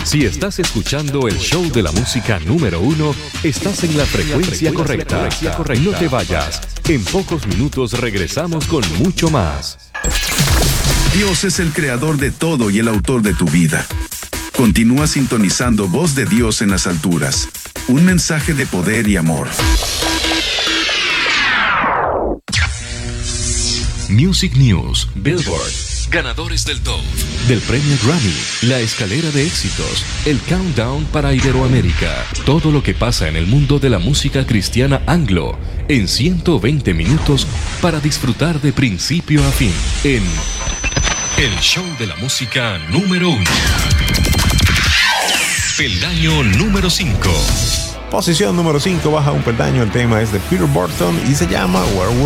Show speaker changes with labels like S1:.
S1: Si estás escuchando el show de la música número 1, estás en la frecuencia correcta. No te vayas. En pocos minutos regresamos con mucho más.
S2: Dios es el creador de todo y el autor de tu vida. Continúa sintonizando Voz de Dios en las alturas. Un mensaje de poder y amor.
S1: Music News, Billboard, ganadores del Dove, del premio Grammy, la escalera de éxitos, el countdown para Iberoamérica, todo lo que pasa en el mundo de la música cristiana anglo, en 120 minutos para disfrutar de principio a fin, en el show de la música número 1. Peldaño número 5.
S3: Posición número 5, baja un peldaño. El tema es de Peter Burton y se llama Where